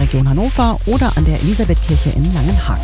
Region Hannover oder an der Elisabethkirche in Langenhagen.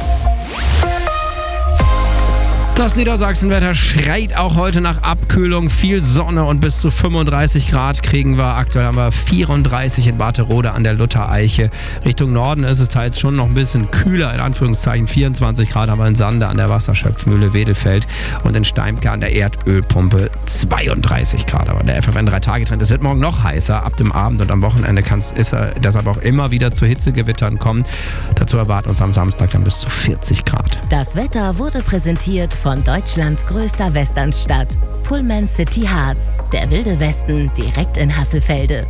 Das Niedersachsenwetter schreit auch heute nach Abkühlung. Viel Sonne und bis zu 35 Grad kriegen wir. Aktuell haben wir 34 in Warterode an der Luther-Eiche. Richtung Norden ist es teils schon noch ein bisschen kühler, in Anführungszeichen 24 Grad, aber in Sande an der Wasserschöpfmühle Wedelfeld und in Steimke an der Erdölpumpe 32 Grad. Aber der FFN 3-Tage-Trend, es wird morgen noch heißer. Ab dem Abend und am Wochenende ist er deshalb auch immer wieder zu Hitzegewittern kommen. Dazu erwarten uns am Samstag dann bis zu 40 Grad. Das Wetter wurde präsentiert von Deutschlands größter Westernstadt, Pullman City Harz. Der wilde Westen direkt in Hasselfelde.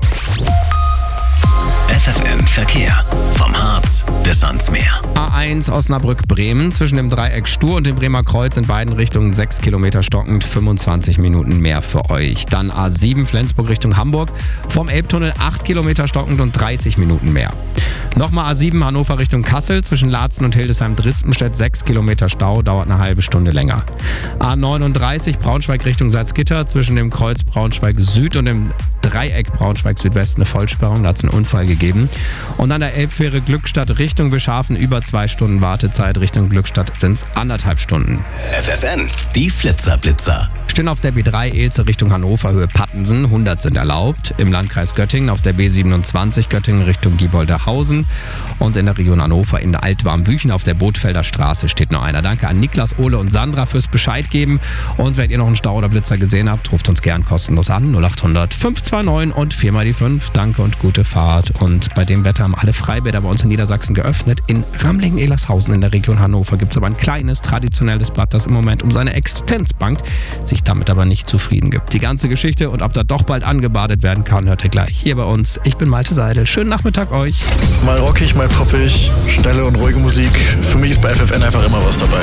FFN Verkehr. Vom Harz bis ans Meer. A1 Osnabrück-Bremen zwischen dem Dreieck Stur und dem Bremer Kreuz in beiden Richtungen 6 Kilometer stockend, 25 Minuten mehr für euch. Dann A7 Flensburg Richtung Hamburg, vom Elbtunnel 8 Kilometer stockend und 30 Minuten mehr. Nochmal A7 Hannover Richtung Kassel zwischen Laatzen und Hildesheim-Dristenstedt 6 Kilometer Stau, dauert eine halbe Stunde länger. A39 Braunschweig Richtung Salzgitter zwischen dem Kreuz Braunschweig Süd und dem Dreieck Braunschweig Südwest eine Vollsperrung, da hat es einen Unfall gegeben. Und an der Elbfähre Glückstadt Richtung Bischhafen über 2 Stunden Wartezeit, Richtung Glückstadt sind es 1,5 Stunden. FFN, die Flitzer. Stehen auf der B3 Elze Richtung Hannover, Höhe Pattensen, 100 sind erlaubt. Im Landkreis Göttingen auf der B27 Göttingen Richtung Gieboldehausen. Und in der Region Hannover in der Altwarmbüchen auf der Bootfelder Straße steht noch einer. Danke an Niklas, Ole und Sandra fürs Bescheid geben. Und wenn ihr noch einen Stau oder Blitzer gesehen habt, ruft uns gern kostenlos an. 0800 529 und 4 mal die 5. Danke und gute Fahrt. Und bei dem Wetter haben alle Freibäder bei uns in Niedersachsen geöffnet. In Ramlingen-Ehlershausen in der Region Hannover gibt es aber ein kleines, traditionelles Bad, das im Moment um seine Existenz bangt, sich damit aber nicht zufrieden gibt. Die ganze Geschichte und ob da doch bald angebadet werden kann, hört ihr gleich hier bei uns. Ich bin Malte Seidel. Schönen Nachmittag euch. Mal rockig, mal poppig, schnelle und ruhige Musik. Für mich ist bei FFN einfach immer was dabei.